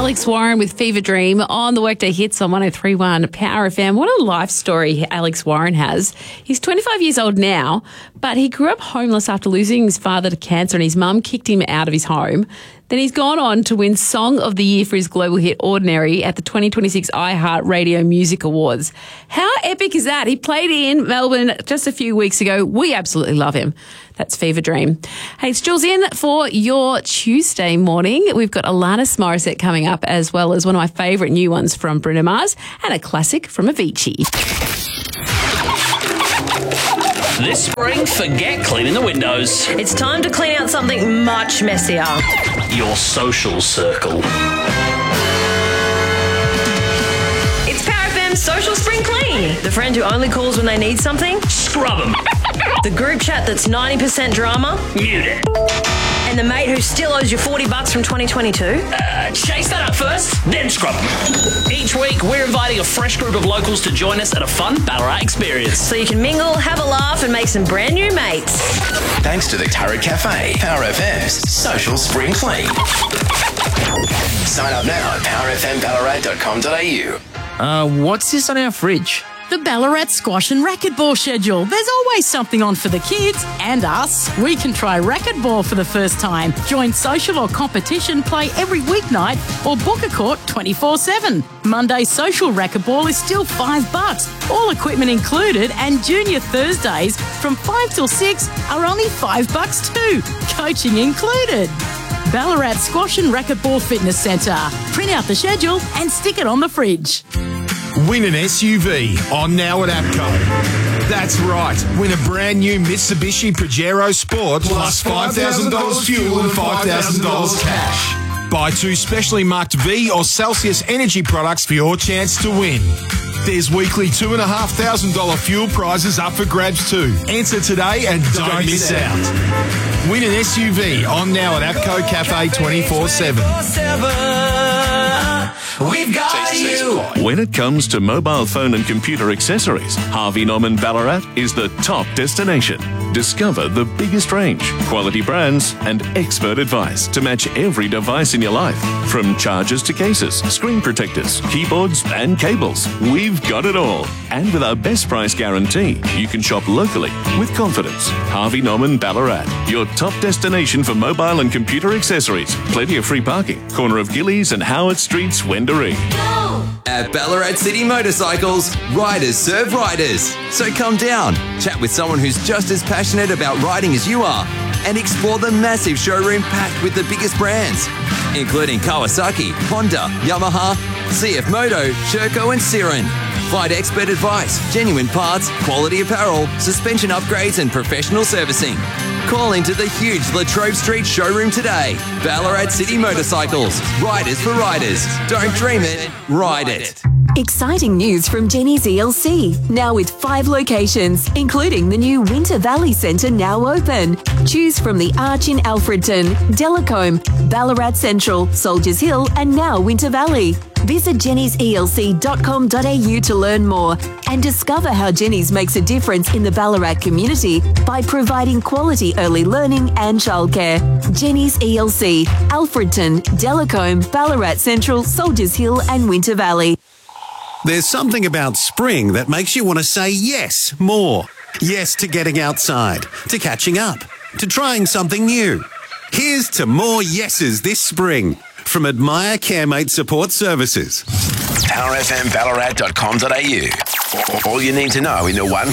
Alex Warren with Fever Dream on the Workday Hits on 103.1 Power FM. What a life story Alex Warren has. He's 25 years old now, but he grew up homeless after losing his father to cancer, and his mum kicked him out of his home. Then he's gone on to win Song of the Year for his global hit Ordinary at the 2026 iHeart Radio Music Awards. How epic is that? He played in Melbourne just a few weeks ago. We absolutely love him. That's Fever Dream. Hey, it's Jules in for your Tuesday morning. We've got Alanis Morissette coming up, as well as one of my favourite new ones from Bruno Mars and a classic from Avicii. This spring, forget cleaning the windows. It's time to clean out something much messier. Your social circle. It's Power FM's Social Spring Clean. The friend who only calls when they need something. Scrub them. The group chat that's 90% drama. Mute it. And the mate who still owes you $40 from 2022. Chase that up first, then scrub them. Each week, we're inviting a fresh group of locals to join us at a fun Ballarat experience. So you can mingle, have a laugh, and make some brand new mates. Thanks to the Turret Cafe, Power FM's Social Spring Clean. Sign up now at powerfmballarat.com.au. What's this on our fridge? The Ballarat Squash and Racquetball schedule. There's always something on for the kids and us. We can try racquetball for the first time, join social or competition play every weeknight, or book a court 24/7. Monday social racquetball is still $5, all equipment included, and junior Thursdays from 5 till 6 are only $5 too, coaching included. Ballarat Squash and Racquetball Fitness Centre. Print out the schedule and stick it on the fridge. Win an SUV on now at APCO. That's right. Win a brand new Mitsubishi Pajero Sport plus $5,000 fuel and $5,000 cash. Buy 2 specially marked V or Celsius energy products for your chance to win. There's weekly $2,500 fuel prizes up for grabs too. Enter today and don't miss out. Win an SUV on now at APCO Cafe 24/7. We've got you. When it comes to mobile phone and computer accessories, Harvey Norman Ballarat is the top destination. Discover the biggest range, quality brands, and expert advice to match every device in your life. From chargers to cases, screen protectors, keyboards, and cables, we've got it all. And with our best price guarantee, you can shop locally with confidence. Harvey Norman Ballarat, your top destination for mobile and computer accessories. Plenty of free parking. Corner of Gillies and Howard Streets, Wendouree. At Ballarat City Motorcycles, riders serve riders. So come down, chat with someone who's just as passionate about riding as you are, and explore the massive showroom packed with the biggest brands, including Kawasaki, Honda, Yamaha, CF Moto, Sherco and Siren. Find expert advice, genuine parts, quality apparel, suspension upgrades and professional servicing. Call into the huge Latrobe Street showroom today. Ballarat City Motorcycles. Riders for riders. Don't dream it, ride it. Exciting news from Jenny's ELC, now with 5 locations, including the new Winter Valley Centre now open. Choose from the Arch in Alfredton, Delacombe, Ballarat Central, Soldiers Hill and now Winter Valley. Visit jennyselc.com.au to learn more and discover how Jenny's makes a difference in the Ballarat community by providing quality early learning and childcare. Jenny's ELC, Alfredton, Delacombe, Ballarat Central, Soldiers Hill and Winter Valley. There's something about spring that makes you want to say yes more. Yes to getting outside, to catching up, to trying something new. Here's to more yeses this spring from Admire CareMate Support Services. powerfmballarat.com.au. All you need to know in the one